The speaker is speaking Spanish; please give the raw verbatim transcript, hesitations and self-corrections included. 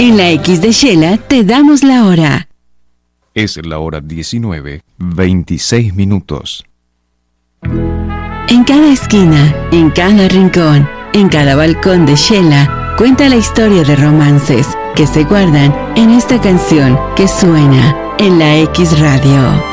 En la X de Shela te damos la hora. Es la hora diecinueve, veintiséis minutos. En cada esquina, en cada rincón, en cada balcón de Shela, cuenta la historia de romances que se guardan en esta canción que suena en la X Radio.